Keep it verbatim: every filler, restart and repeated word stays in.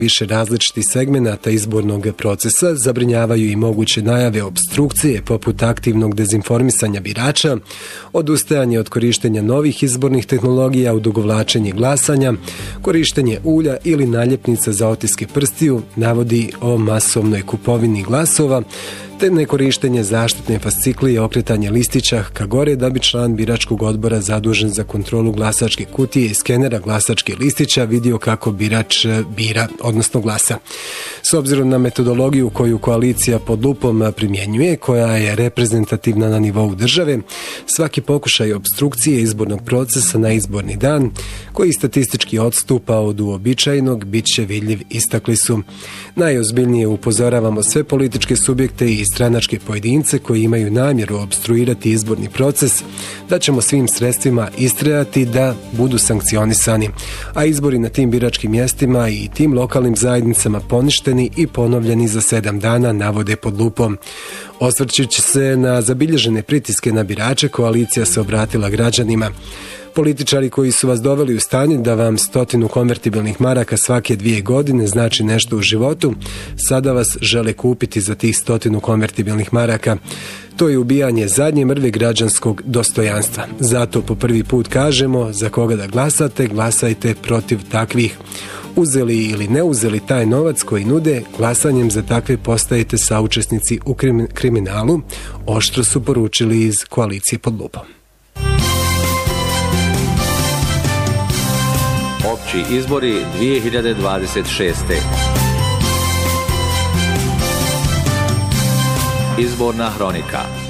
Više različitih segmenata izbornog procesa zabrinjavaju i moguće najave obstrukcije poput aktivnog dezinformisanja birača, odustajanje od korištenja novih izbornih tehnologija, odugovlačenje glasanja, korištenje ulja ili naljepnica za otiske prstiju, navodi o masovnoj kupovini glasova, te nekorištenje zaštitne fasciklije i okretanje listića ka gore da bi član biračkog odbora zadužen za kontrolu glasačke kutije i skenera glasačke listića vidio kako birač bira, odnosno glasa. S obzirom na metodologiju koju koalicija pod lupom primjenjuje, koja je reprezentativna na nivou države, svaki pokušaj obstrukcije izbornog procesa na izborni dan, koji statistički odstupa od uobičajenog, bit će vidljiv, istakli su. Najozbiljnije upozoravamo sve političke subjekte i stranačke pojedince koji imaju namjeru obstruirati izborni proces, da ćemo svim sredstvima istrajati da budu sankcionisani, a izbori na tim biračkim mjestima i tim lokalnim zajednicama poništeni i ponovljeni za sedam dana, navode pod lupom. Osvrćući se na zabilježene pritiske na birače, koalicija se obratila građanima. Političari koji su vas doveli u stanje da vam stotinu konvertibilnih maraka svake dvije godine znači nešto u životu, sada vas žele kupiti za tih stotinu konvertibilnih maraka. To je ubijanje zadnje mrve građanskog dostojanstva. Zato po prvi put kažemo, za koga da glasate, glasajte protiv takvih. Uzeli ili ne uzeli taj novac koji nude, glasanjem za takve postajete saučesnici u kriminalu, oštro su poručili iz koalicije pod lupom. Opći izbori dvije hiljade dvadeset šeste. Izborna hronika.